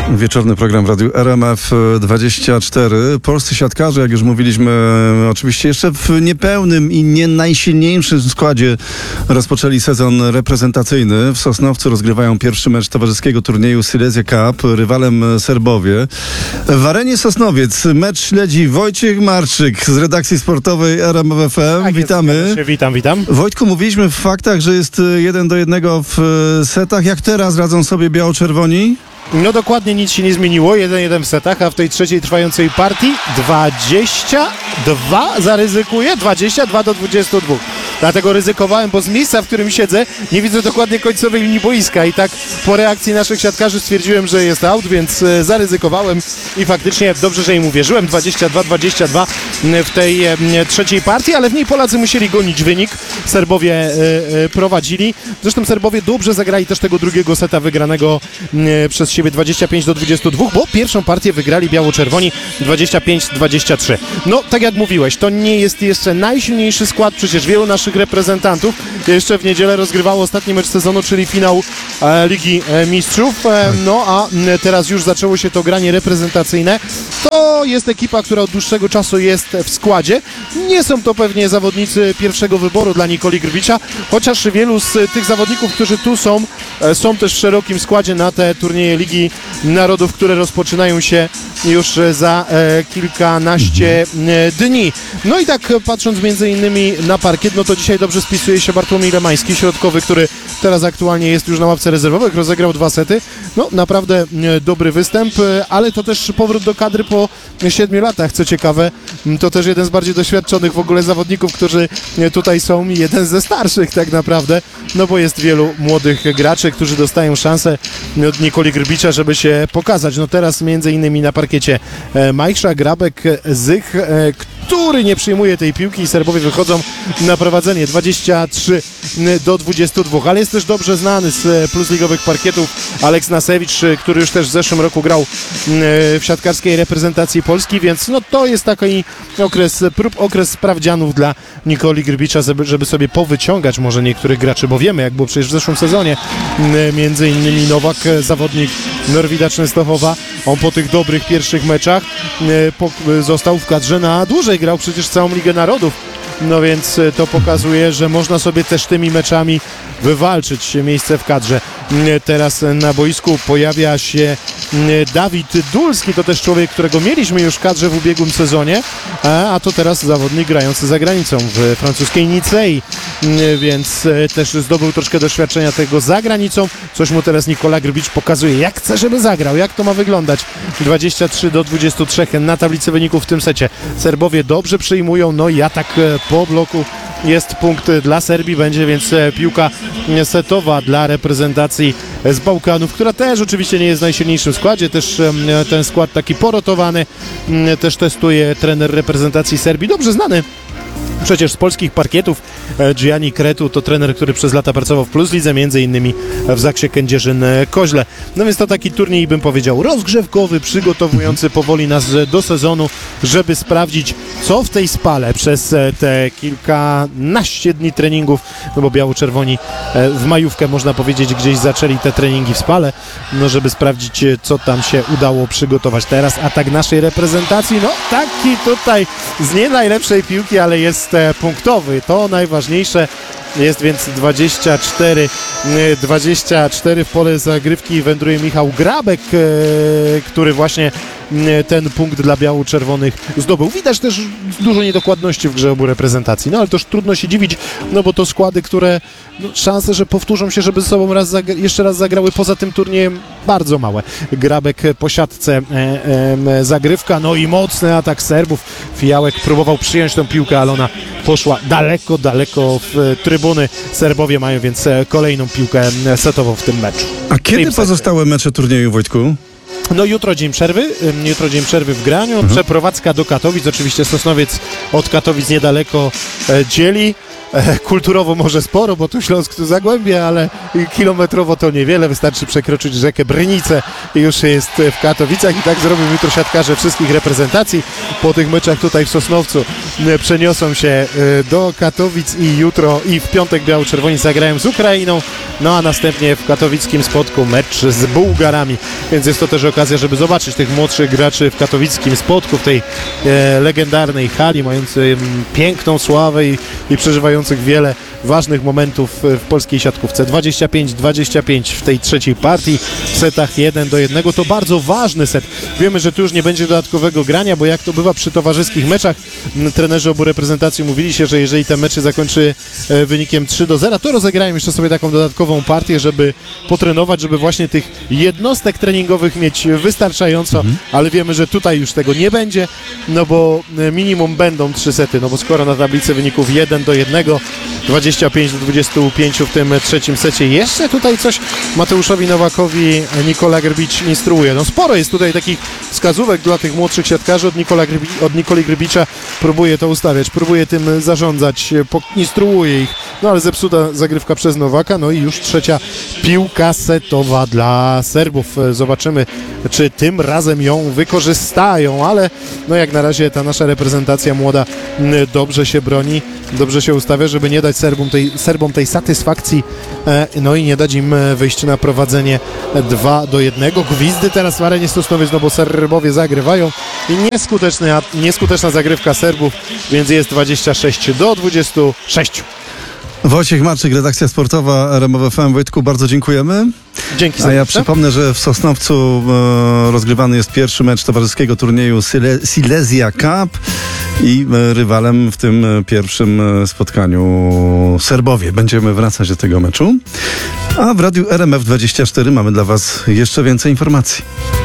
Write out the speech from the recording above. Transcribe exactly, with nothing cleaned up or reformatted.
Wieczorny program w Radiu R M F dwadzieścia cztery. Polscy siatkarze, jak już mówiliśmy, oczywiście jeszcze w niepełnym i nie najsilniejszym składzie rozpoczęli sezon reprezentacyjny. W Sosnowcu rozgrywają pierwszy mecz towarzyskiego turnieju Silesia Cup. Rywalem Serbowie. W arenie Sosnowiec mecz śledzi Wojciech Marczyk z redakcji sportowej R M F F M. Tak, witamy. Jest, się, witam, witam. Wojtku, mówiliśmy w faktach, że jest jeden do jednego w setach. Jak teraz radzą sobie biało-czerwoni? No dokładnie nic się nie zmieniło, jeden jeden w setach, a w tej trzeciej trwającej partii dwadzieścia dwa zaryzykuję, dwadzieścia dwa do dwudziestu dwóch. Dlatego ryzykowałem, bo z miejsca, w którym siedzę, nie widzę dokładnie końcowej linii boiska i tak po reakcji naszych siatkarzy stwierdziłem, że jest out, więc e, zaryzykowałem i faktycznie dobrze, że im uwierzyłem. dwadzieścia dwa dwadzieścia dwa w tej e, trzeciej partii, ale w niej Polacy musieli gonić wynik. Serbowie e, e, prowadzili. Zresztą Serbowie dobrze zagrali też tego drugiego seta wygranego e, przez siebie dwadzieścia pięć do dwudziestu dwóch, bo pierwszą partię wygrali biało-czerwoni dwadzieścia pięć dwadzieścia trzy. No, tak jak mówiłeś, to nie jest jeszcze najsilniejszy skład, przecież wielu naszych reprezentantów jeszcze w niedzielę rozgrywało ostatni mecz sezonu, czyli finał e, Ligi e, Mistrzów, e, no a m, teraz już zaczęło się to granie reprezentacyjne. To jest ekipa, która od dłuższego czasu jest w składzie. Nie są to pewnie zawodnicy pierwszego wyboru dla Nikoli Grbicia, chociaż wielu z tych zawodników, którzy tu są, e, są też w szerokim składzie na te turnieje Ligi Narodów, które rozpoczynają się już za e, kilkanaście e, dni. No i tak patrząc między innymi na parkiet, no to dzisiaj dobrze spisuje się Bartłomiej Lemański, środkowy, który teraz aktualnie jest już na ławce rezerwowych, rozegrał dwa sety. No naprawdę e, dobry występ, e, ale to też powrót do kadry po siedmiu latach, co ciekawe. To też jeden z bardziej doświadczonych w ogóle zawodników, którzy tutaj są, i jeden ze starszych tak naprawdę, no bo jest wielu młodych graczy, którzy dostają szansę od Nikoli Grbicia, żeby się pokazać. No teraz między innymi na parkiecie Majsza, Grabek, Zych, który nie przyjmuje tej piłki i Serbowie wychodzą na prowadzenie dwadzieścia trzy do dwudziestu dwóch, ale jest też dobrze znany z plusligowych parkietów Aleks Nasewicz, który już też w zeszłym roku grał w siatkarskiej reprezentacji Polski, więc no to jest taki okres prób, okres sprawdzianów dla Nikoli Grbicia, żeby, żeby sobie powyciągać może niektórych graczy, bo wiemy, jak było przecież w zeszłym sezonie, między innymi Nowak, zawodnik Norwida Częstochowa, on po tych dobrych pierwszych meczach po, został w kadrze na dłużej, grał przecież całą Ligę Narodów, no więc to pokazuje, że można sobie też tymi meczami wywalczyć miejsce w kadrze. Teraz na boisku pojawia się Dawid Dulski, to też człowiek, którego mieliśmy już w kadrze w ubiegłym sezonie, a to teraz zawodnik grający za granicą w francuskiej Nicei, więc też zdobył troszkę doświadczenia tego za granicą. Coś mu teraz Nikola Grbić pokazuje, jak chce, żeby zagrał, jak to ma wyglądać. dwadzieścia trzy do dwudziestu trzech na tablicy wyników w tym secie. Serbowie dobrze przyjmują, no i atak po bloku jest punkt dla Serbii, będzie więc piłka setowa dla reprezentacji z Bałkanów, która też oczywiście nie jest w najsilniejszym składzie, też ten skład taki porotowany, też testuje trener reprezentacji Serbii, dobrze znany przecież z polskich parkietów. Gianni Kretu to trener, który przez lata pracował w Plus Lidze, między innymi w Zaksie Kędzierzyn-Koźle. No więc to taki turniej, bym powiedział, rozgrzewkowy, przygotowujący powoli nas do sezonu, żeby sprawdzić, co w tej spale przez te kilkanaście dni treningów, no bo biało-czerwoni w majówkę, można powiedzieć, gdzieś zaczęli te treningi w spale, no żeby sprawdzić, co tam się udało przygotować. Teraz atak naszej reprezentacji, no taki tutaj z nie najlepszej piłki, ale jest punktowy, to najważniejsze. Jest więc dwadzieścia cztery dwadzieścia cztery w pole zagrywki wędruje Michał Grabek, który właśnie ten punkt dla biało-czerwonych zdobył. Widać też dużo niedokładności w grze obu reprezentacji, no ale też trudno się dziwić, no bo to składy, które no, szanse, że powtórzą się, żeby ze sobą raz jeszcze raz zagrały poza tym turniejem, bardzo małe. Grabek po siatce, e, e, zagrywka, no i mocny atak Serbów. Fijałek próbował przyjąć tę piłkę, ale ona poszła daleko, daleko w trybuny. Serbowie mają więc kolejną piłkę setową w tym meczu. A kiedy pozostałe mecze turnieju, Wojtku? No jutro dzień przerwy, jutro dzień przerwy w graniu, mhm. Przeprowadzka do Katowic, oczywiście Sosnowiec od Katowic niedaleko e, dzieli. E, kulturowo może sporo, bo tu Śląsk, tu Zagłębie, ale kilometrowo to niewiele. Wystarczy przekroczyć rzekę Brynicę i już jest w Katowicach. I tak zrobią jutro siatkarze wszystkich reprezentacji. Po tych meczach tutaj w Sosnowcu e, przeniosą się e, do Katowic i jutro i w piątek biało-czerwoni zagrają z Ukrainą, no a następnie w katowickim Spodku mecz z Bułgarami. Więc jest to też okazja, żeby zobaczyć tych młodszych graczy w katowickim Spodku, w tej e, legendarnej hali, mającej piękną sławę i, i przeżywających wiele ważnych momentów w polskiej siatkówce. dwadzieścia pięć dwadzieścia pięć w tej trzeciej partii, w setach jeden do jednego. To bardzo ważny set. Wiemy, że tu już nie będzie dodatkowego grania, bo jak to bywa przy towarzyskich meczach, trenerzy obu reprezentacji mówili się, że jeżeli ten mecz zakończy e, wynikiem trzy do zera, to rozegrają jeszcze sobie taką dodatkową partię, żeby potrenować, żeby właśnie tych jednostek treningowych mieć wystarczająco, mhm. ale wiemy, że tutaj już tego nie będzie, no bo minimum będą trzy sety, no bo skoro na tablicy wyników jeden do jednego, dwadzieścia pięć do dwudziestu pięciu w tym trzecim secie, jeszcze tutaj coś Mateuszowi Nowakowi Nikola Grbicz instruuje. No sporo jest tutaj takich wskazówek dla tych młodszych siatkarzy. Od, Nikola Grbi, od Nikoli Grbicza próbuje to ustawiać, próbuje tym zarządzać, instruuje ich, no ale zepsuta zagrywka przez Nowaka, no i już trzecia piłka setowa dla Serbów. Zobaczymy, czy tym razem ją wykorzystają, ale no jak na razie ta nasza reprezentacja młoda dobrze się broni, dobrze się ustawia, żeby nie dać Serbom tej, Serbom tej satysfakcji, no i nie dać im wyjść na prowadzenie dwa do jednego. Gwizdy teraz w arenie Sosnowiec, no bo Serbowie zagrywają i nieskuteczna, nieskuteczna zagrywka Serbów, więc jest dwadzieścia sześć do dwudziestu sześciu. Wojciech Marczyk, redakcja sportowa R M F F M. Wojtku, bardzo dziękujemy. Dzięki A ja przypomnę, że w Sosnowcu e, rozgrywany jest pierwszy mecz towarzyskiego turnieju Sile- Silesia Cup i e, rywalem w tym e, pierwszym e, spotkaniu Serbowie. Będziemy wracać do tego meczu. A w radiu R M F dwadzieścia cztery mamy dla Was jeszcze więcej informacji.